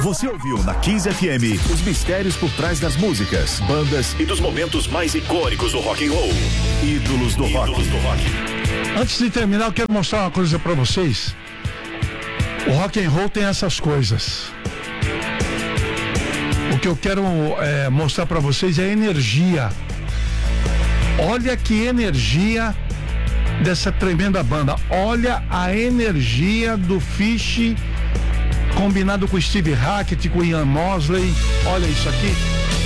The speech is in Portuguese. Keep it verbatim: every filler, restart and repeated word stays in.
Você ouviu na quinze F M os mistérios por trás das músicas, bandas e dos momentos mais icônicos do rock and roll. Ídolos do rock. Ídolos do rock. Antes de terminar, eu quero mostrar uma coisa pra vocês. O rock and roll tem essas coisas. O que eu quero é, mostrar pra vocês é a energia. Olha que energia dessa tremenda banda. Olha a energia do Phish combinado com o Steve Hackett, com o Ian Mosley. Olha isso aqui.